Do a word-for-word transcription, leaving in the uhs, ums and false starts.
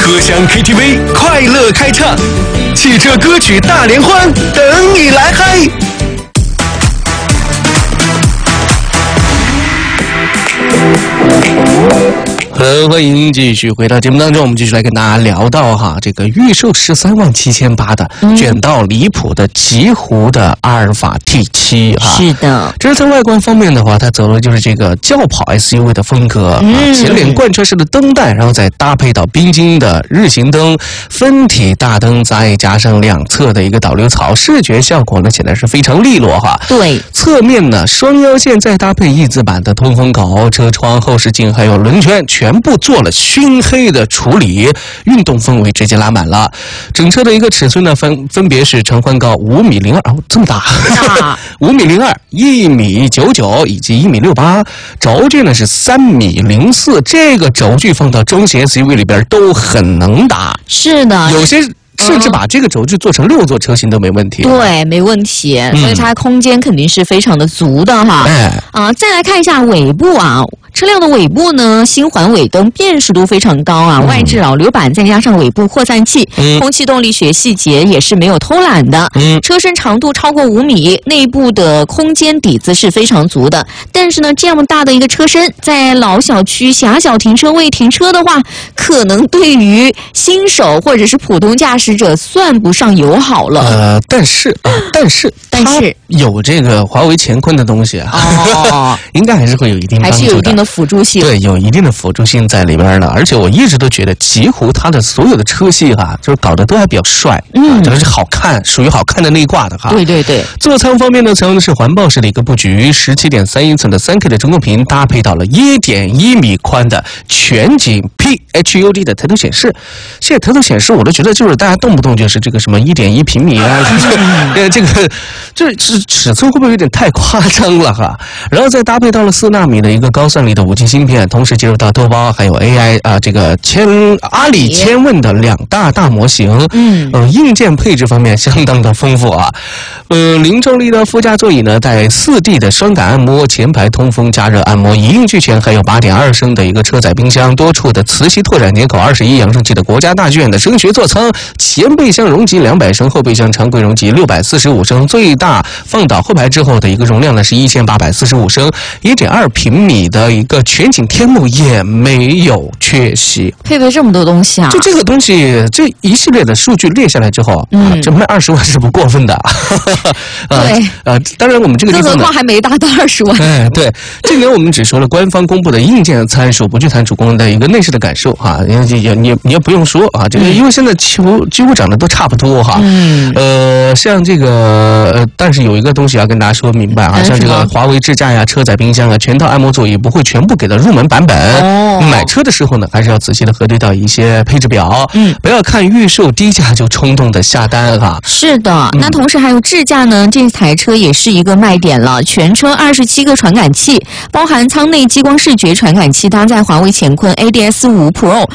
车厢 K T V 快乐开唱，汽车歌曲大联欢等你来嗨。呃，欢迎继续回到节目当中，我们继续来跟大家聊到哈，这个预售十三万七千八的、嗯、卷到离谱的极狐的阿尔法 T 七哈。 是的， 这是在外观方面的话，它走的就是这个轿跑 S U V 的风格、嗯、啊，前脸贯穿式的灯带，然后再搭配到冰晶的日行灯、分体大灯，再加上两侧的一个导流槽，视觉效果呢显得是非常利落哈。 对， 侧面呢双腰线再搭配翼子板的通风口，车窗、后视镜还有轮圈全部做了熏黑的处理，运动氛围直接拉满了。整车的一个尺寸呢分分别是长宽高五米零二，哦，这么大，五米零二、一米九九以及一米六八，轴距呢是三米零四，这个轴距放到中型 S U V 里边都很能打。 是的， 有些甚至把这个轴距做成六座车型都没问题。 对，没问题，所以它空间肯定是非常的足的哈。哎、嗯，啊，再来看一下尾部啊。车辆的尾部呢，新环尾灯辨识度非常高啊，嗯、外置老流板再加上尾部扩散器，嗯、空气动力学细节也是没有偷懒的。嗯，车身长度超过五米，内部的空间底子是非常足的。但是呢，这么大的一个车身，在老小区狭小停车位停车的话，可能对于新手或者是普通驾驶者算不上友好了。 呃，但是啊，但是但是有这个华为乾坤的东西啊， 哦， 应该还是会有一定帮助的， 还是有一定的辅助性， 对，有一定的辅助性在里边的。而且我一直都觉得极狐它的所有的车系哈，就是搞得都还比较帅，嗯，这、啊、是好看，属于好看的那一挂的哈。 对对对。 座舱方面呢，采用的是环抱式的一个布局， 十七点三英寸的 三 K 的中控屏，搭配到了 一点一米宽的全景 P H U D 的抬头显示。现在抬头显示我都觉得就是大家动不动就是这个什么 一点一平米啊，呃，这个这尺尺寸会不会有点太夸张了哈？然后再搭配到了四纳米的一个高算力的五 G 芯片，同时接入到多包还有 A I 啊，这个千阿里千问的两大大模型。嗯，呃，硬件配置方面相当的丰富啊。呃，零重力的副驾座椅呢，带四 D 的双感按摩，前排通风加热按摩一应俱全，还有 八点二升的一个车载冰箱，多处的磁吸拓展接口，二十一扬声器的国家大剧院的声学座舱，前备箱容积两百升，后备箱常规容积六百四十五升，最大放倒后排之后的一个容量呢是一千八百四十五升， 一点二平米的一个全景天幕也没有缺席， 配备这么多东西啊！ 就这个东西，这一系列的数据列下来之后，嗯，啊、这卖二十万是不过分的。 对， 呃，当然我们这个地方， 更何况还没达到二十万。 哎，对，这年我们只说了官方公布的硬件参数，不去谈主观的一个内饰的感受哈。也也你你也不用说啊，这个因为现在几乎几乎长得都差不多哈。嗯。呃，像这个，呃，但是有一个东西要跟大家说明白啊，像这个华为支架呀、车载冰箱啊、全套按摩座椅不会全部给到入门版本。哦。买车的时候呢，还是要仔细的核对到一些配置表，嗯，不要看预售低价就冲动的下单哈。 是的，那同时还有智驾呢，这台车也是一个卖点了，全车二十七个传感器，包含舱内激光视觉传感器搭载华为乾坤 A D S 五 Pro